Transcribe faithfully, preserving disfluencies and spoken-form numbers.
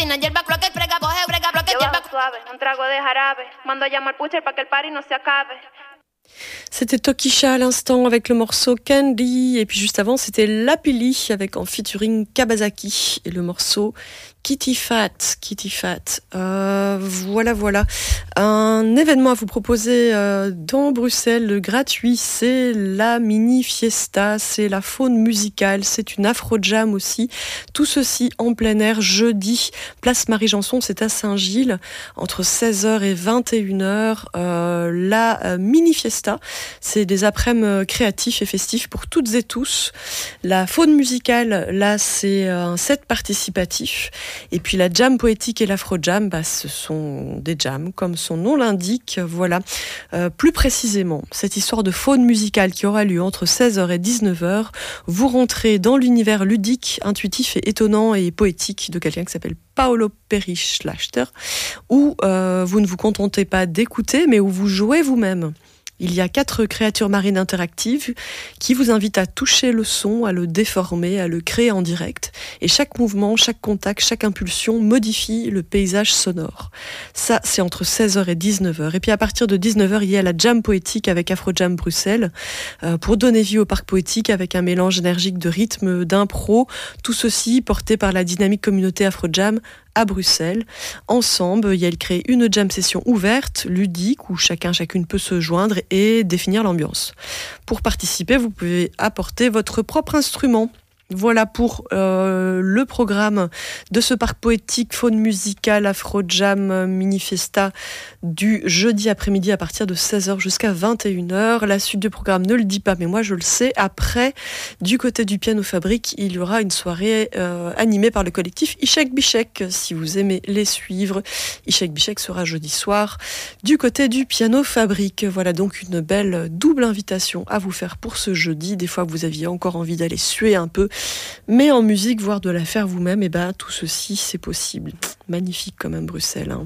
cocina, hierba, cloque, frega, boje, brega, bloque, Yo hierba. bajo suave, un trago de jarabe. Mando a llamar pusher para que el party no se acabe. C'était Tokisha à l'instant avec le morceau Candy, et puis juste avant c'était Lapili avec en featuring Kabazaki et le morceau Kitty Fat, Kitty Fat. Euh, voilà, voilà. Un événement à vous proposer euh, dans Bruxelles, gratuit, c'est la mini fiesta, c'est la faune musicale, c'est une afro jam aussi. Tout ceci en plein air, jeudi, place Marie-Janson, c'est à Saint-Gilles, entre seize heures et vingt et une heures. Euh, la euh, mini fiesta, c'est des après-midi créatifs et festifs pour toutes et tous. La faune musicale, là, c'est un set participatif. Et puis la jam poétique et l'afro-jam, bah, ce sont des jams, comme son nom l'indique. Voilà. Euh, plus précisément, cette histoire de faune musicale qui aura lieu entre seize heures et dix-neuf heures, vous rentrez dans l'univers ludique, intuitif et étonnant et poétique de quelqu'un qui s'appelle Paolo Perischlachter, où euh, vous ne vous contentez pas d'écouter, mais où vous jouez vous-même. Il y a quatre créatures marines interactives qui vous invitent à toucher le son, à le déformer, à le créer en direct. Et chaque mouvement, chaque contact, chaque impulsion modifie le paysage sonore. Ça, c'est entre seize heures et dix-neuf heures. Et puis à partir de dix-neuf heures, il y a la jam poétique avec Afro Jam Bruxelles euh, pour donner vie au parc poétique avec un mélange énergique de rythme, d'impro. Tout ceci porté par la dynamique communauté Afro Jam à Bruxelles. Ensemble, il crée une jam session ouverte, ludique, où chacun, chacune peut se joindre et définir l'ambiance. Pour participer, vous pouvez apporter votre propre instrument. Voilà pour euh, le programme de ce parc poétique, faune musicale, Afro Jam, Mini Fiesta du jeudi après-midi à partir de seize heures jusqu'à vingt et une heures. La suite du programme ne le dit pas, mais moi je le sais. Après, du côté du Piano Fabrique, il y aura une soirée euh, animée par le collectif Ishek Bishek. Si vous aimez les suivre, Ishek Bishek sera jeudi soir du côté du Piano Fabrique. Voilà donc une belle double invitation à vous faire pour ce jeudi. Des fois, vous aviez encore envie d'aller suer un peu, mais en musique, voire de la faire vous-même, et ben tout ceci c'est possible. Magnifique quand même Bruxelles, hein.